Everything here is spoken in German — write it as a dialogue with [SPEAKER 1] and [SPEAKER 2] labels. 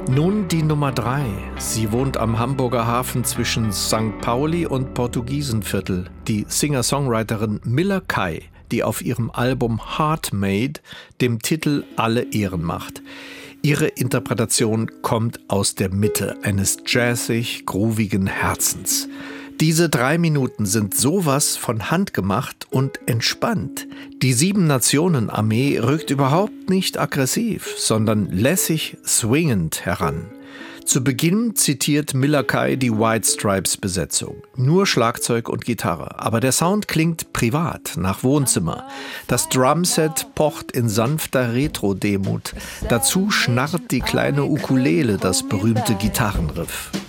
[SPEAKER 1] Nun die Nummer 3. Sie wohnt am Hamburger Hafen zwischen St. Pauli und Portugiesenviertel. Die Singer-Songwriterin Miller Kay, die auf ihrem Album Heart Made dem Titel alle Ehren macht. Ihre Interpretation kommt aus der Mitte eines jazzig-groovigen Herzens. Diese 3 Minuten sind sowas von handgemacht und entspannt. Die 7-Nationen-Armee rückt überhaupt nicht aggressiv, sondern lässig swingend heran. Zu Beginn zitiert Miller Kay die White Stripes-Besetzung. Nur Schlagzeug und Gitarre. Aber der Sound klingt privat, nach Wohnzimmer. Das Drumset pocht in sanfter Retro-Demut. Dazu schnarrt die kleine Ukulele das berühmte Gitarrenriff.